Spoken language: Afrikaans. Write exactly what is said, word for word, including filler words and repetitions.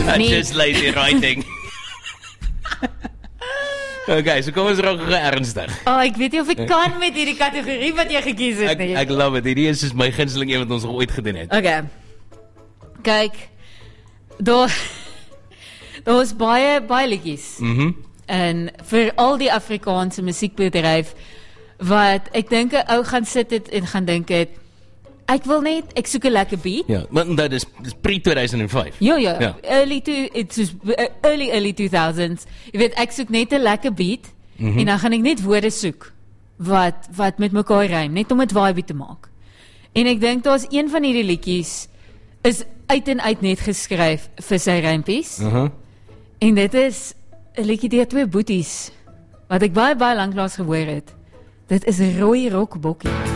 nie. Just lazy writing. Okay, so kom ons raak ernstig. Oh, ek weet nie of ek kan met hierdie kategorie wat jy gekies het Ek, nie. ek love it, hierdie is my gunsteling een wat ons ooit gedoen het. Okay. Kyk, daar daar is baie baie liedjies. Mhm. En vir al die Afrikaanse musiekbedryf wat ek dink 'n ou gaan sit het en gaan dink het, ek wil net, ek soek 'n lekker beat. Ja, want dit is, is pre twee duisend vyf. Ja, ja, Ja. early to, it's just early early two thousands. Jy weet, ek soek net 'n lekker beat Mhm. en dan gaan ek net woorde soek wat wat met mekaar rym, net om dit vibe te maak. En ek dink daar's een van hierdie liedjies is uit en uit net geskryf vir sy rympies. Uh-huh. En dit is 'n liedjie deur twee boeties wat ek baie baie lank laas gehoor het. Dit is Rooi Rock Bokkie.